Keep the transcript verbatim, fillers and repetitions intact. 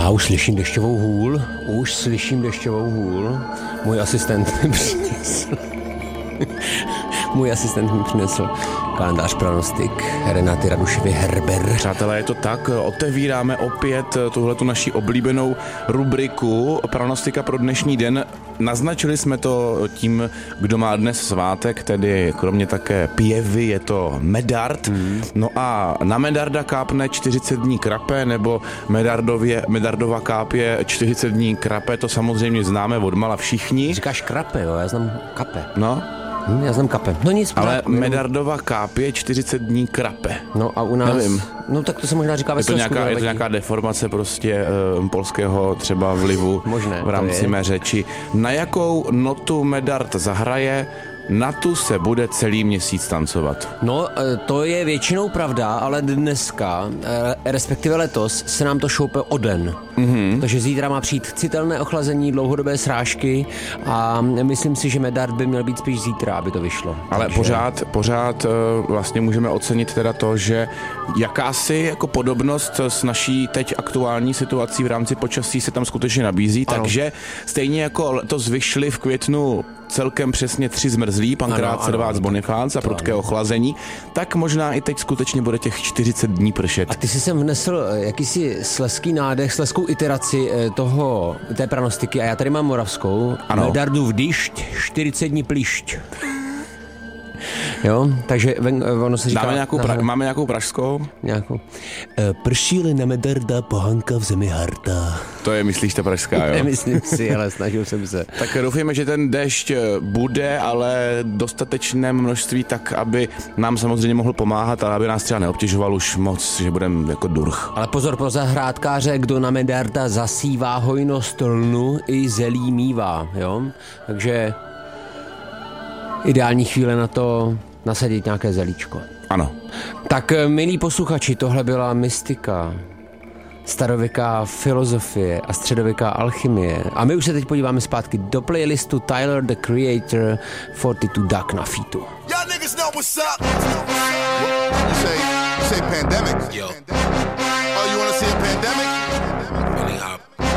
Já už slyším dešťovou hůl, už slyším dešťovou hůl. Můj asistent mi přinesl. Můj asistent mi přinesl kalendář pronostik Renaty Raduševy Herber. Přátelé, je to tak, otevíráme opět tuhletu naši oblíbenou rubriku pronostika pro dnešní den. Naznačili jsme to tím, kdo má dnes svátek, tedy kromě také pěvy, je to Medard. Mm. No a na Medarda kápne čtyřicet dní krape, nebo Medardově, Medardova kápě čtyřicet dní krape, to samozřejmě známe odmala všichni. Říkáš krape, jo, já znám kape. No. Hm, já znám kape. No nic. Ale Medardova kápě čtyřicet dní krape. No a u nás... Nevím. No tak to se možná říká ve Slezsku. Je to nějaká, je to nějaká deformace prostě um, polského třeba vlivu Možné, v rámci mé řeči. Na jakou notu Medard zahraje, na tu se bude celý měsíc tancovat. No, to je většinou pravda, ale dneska, respektive letos, se nám to šoupe o den. Mm-hmm. Takže zítra má přijít citelné ochlazení, dlouhodobé srážky a myslím si, že Medard by měl být spíš zítra, aby to vyšlo. Ale Takže... pořád, pořád vlastně můžeme ocenit teda to, že jakási jako podobnost s naší teď aktuální situací v rámci počasí se tam skutečně nabízí, ano. Takže stejně jako letos vyšly v květnu celkem přesně tři zmrzlí, Pankrát, Servác, Bonifác a prudké ochlazení, tak možná i teď skutečně bude těch čtyřicet dní pršet. A ty jsi sem vnesl jakýsi slezský nádech, slezskou iteraci toho, té pranostiky a já tady mám moravskou. Ano. Medardův dyšť, čtyřicet dní plišť. Jo, takže ven, ono se říká... Dáme nějakou pra- máme nějakou pražskou? Nějakou. Prší-li na Medarda, pohanka v zemi harta. To je, myslíš, ta pražská, jo? Nemyslím si, ale snažil jsem se. Tak doufejme, že ten déšť bude, ale dostatečné množství tak, aby nám samozřejmě mohl pomáhat a aby nás třeba neobtěžoval už moc, že budeme jako durch. Ale pozor pro zahrádkáře, kdo na Medarda zasívá hojnost lnu i zelí mívá, jo? Takže... ideální chvíle na to nasadit nějaké zelíčko. Ano. Tak, milí posluchači, tohle byla mystika, starověká filozofie a středověká alchymie. A my už se teď podíváme zpátky do playlistu Tyler, the Creator, čtyřicet dva Duck na featu. Y'all niggas know what's up. You say, you say pandemic. Yo. Oh, you wanna see a pandemic?